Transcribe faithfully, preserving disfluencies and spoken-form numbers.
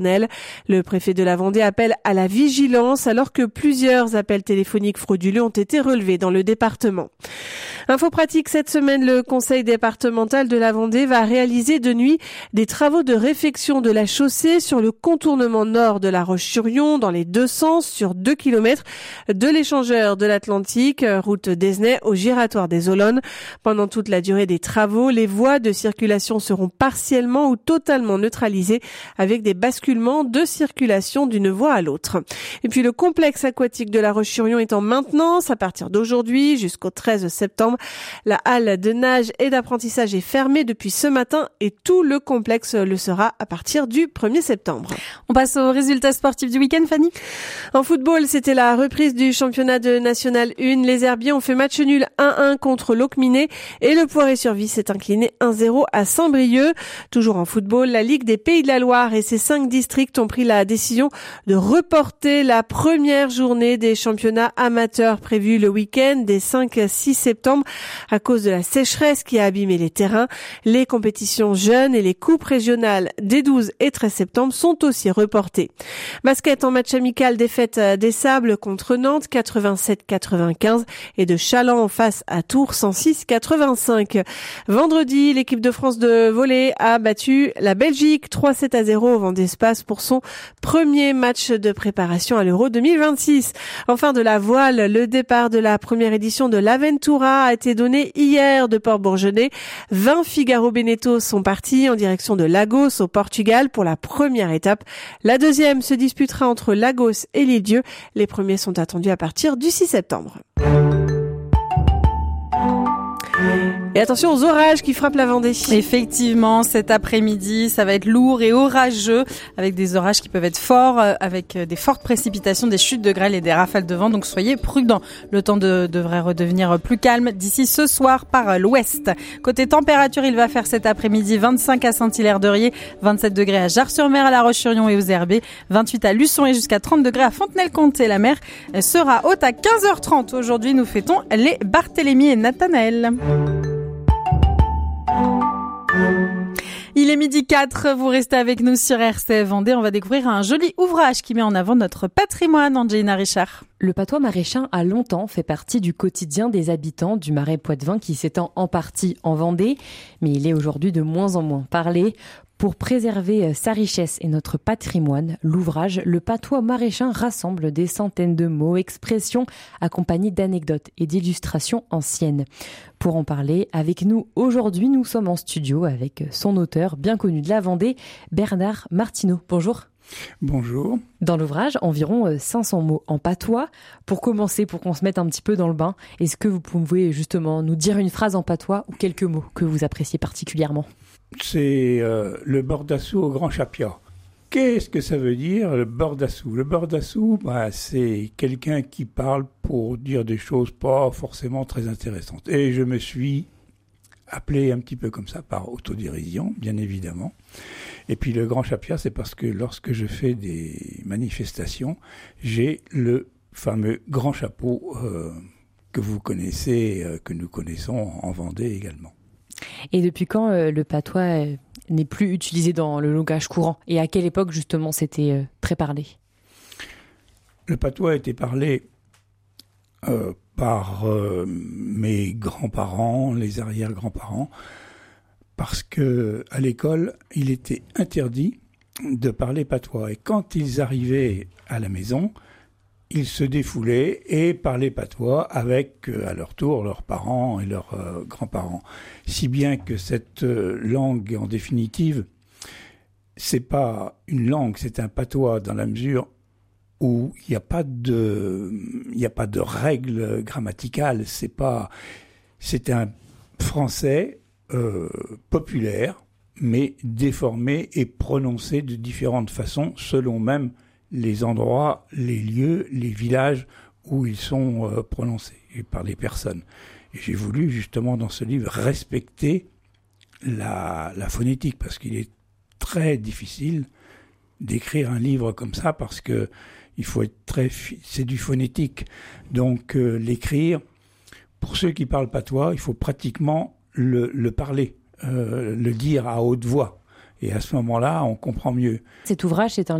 Le préfet de la Vendée appelle à la vigilance alors que plusieurs appels téléphoniques frauduleux ont été relevés dans le département. Info pratique, cette semaine, le conseil départemental de la Vendée va réaliser de nuit des travaux de réfection de la chaussée sur le contournement nord de la Roche-sur-Yon dans les deux sens sur deux kilomètres de l'échangeur de l'Atlantique, route d'Esnay au giratoire des Olonnes. Pendant toute la durée des travaux, les voies de circulation seront partiellement ou totalement neutralisées avec des basculements de circulation d'une voie à l'autre. Et puis le complexe aquatique de la Roche-sur-Yon est en maintenance à partir d'aujourd'hui jusqu'au treize septembre. La halle de nage et d'apprentissage est fermée depuis ce matin et tout le complexe le sera à partir du premier septembre. On passe aux résultats sportifs du week-end, Fanny. En football, c'était la reprise du championnat de National un. Les Herbiers ont fait match nul un un contre Locminé et le Poiré-sur-Vie s'est incliné un zéro à Saint-Brieuc. Toujours en football, la Ligue des Pays de la Loire et ses cinq districts ont pris la décision de reporter la première journée des championnats amateurs prévus le week-end des cinq à six septembre à cause de la sécheresse qui a abîmé les terrains. Les compétitions jeunes et les coupes régionales des douze et treize septembre sont aussi reportées. Basket en match amical, défaite des Sables contre Nantes quatre-vingt-sept quatre-vingt-quinze et de Chaland face à Tours cent six quatre-vingt-cinq. Vendredi, l'équipe de France de volley a battu la Belgique trois sept à zéro au Vendée Espace pour son premier match de préparation à l'Euro deux mille vingt-six. Enfin, de la voile, le départ de la première édition de l'Aventura a été donné hier de Port-Bourgenais. vingt Figaro Beneteau sont partis en direction de Lagos au Portugal pour la première étape. La deuxième se disputera entre Lagos et l'Île-Dieu. Les premiers sont attendus à partir du six septembre. Et attention aux orages qui frappent la Vendée. Effectivement, cet après-midi, ça va être lourd et orageux, avec des orages qui peuvent être forts, avec des fortes précipitations, des chutes de grêle et des rafales de vent. Donc soyez prudents. Le temps de, devrait redevenir plus calme d'ici ce soir par l'ouest. Côté température, il va faire cet après-midi vingt-cinq à Saint-Hilaire-de-Riez, vingt-sept degrés à Jars-sur-Mer, à La Roche-sur-Yon et aux Herbiers, vingt-huit à Luçon et jusqu'à trente degrés à Fontenay-le-Comté. La mer sera haute à quinze heures trente. Aujourd'hui, nous fêtons les Barthélemy et Nathanaël. Il est midi quatre, vous restez avec nous sur R C F Vendée. On va découvrir un joli ouvrage qui met en avant notre patrimoine, Angelina Richard. Le patois maraîchin a longtemps fait partie du quotidien des habitants du Marais Poitevin qui s'étend en partie en Vendée, mais il est aujourd'hui de moins en moins parlé. Pour préserver sa richesse et notre patrimoine, l'ouvrage Le patois maraîchin rassemble des centaines de mots, expressions, accompagnés d'anecdotes et d'illustrations anciennes. Pour en parler, avec nous aujourd'hui, nous sommes en studio avec son auteur bien connu de la Vendée, Bernard Martineau. Bonjour. Bonjour. Dans l'ouvrage, environ cinq cents mots en patois. Pour commencer, pour qu'on se mette un petit peu dans le bain, est-ce que vous pouvez justement nous dire une phrase en patois ou quelques mots que vous appréciez particulièrement ? C'est euh, le bordassou au Grand Chapia. Qu'est-ce que ça veut dire, le bordassou ? Le bordassou, bah, c'est quelqu'un qui parle pour dire des choses pas forcément très intéressantes. Et je me suis appelé un petit peu comme ça, par autodérision, bien évidemment. Et puis le Grand Chapia, c'est parce que lorsque je fais des manifestations, j'ai le fameux grand chapeau euh, que vous connaissez, euh, que nous connaissons en Vendée également. Et depuis quand euh, le patois euh, n'est plus utilisé dans le langage courant ? Et à quelle époque, justement, c'était euh, très parlé ? Le patois a été parlé euh, par euh, mes grands-parents, les arrière-grands-parents, parce que à l'école, il était interdit de parler patois. Et quand ils arrivaient à la maison, ils se défoulaient et parlaient patois avec, euh, à leur tour, leurs parents et leurs euh, grands-parents. Si bien que cette euh, langue, en définitive, c'est pas une langue, c'est un patois dans la mesure où il n'y a pas de, il n'y a pas de règles grammaticales. C'est pas, c'est un français euh, populaire, mais déformé et prononcé de différentes façons, selon même les endroits, les lieux, les villages où ils sont euh, prononcés et par les personnes. Et j'ai voulu justement dans ce livre respecter la, la phonétique, parce qu'il est très difficile d'écrire un livre comme ça, parce que il faut être très, c'est du phonétique. Donc euh, l'écrire, pour ceux qui parlent patois, il faut pratiquement le, le parler, euh, le dire à haute voix. Et à ce moment-là, on comprend mieux. Cet ouvrage, c'est un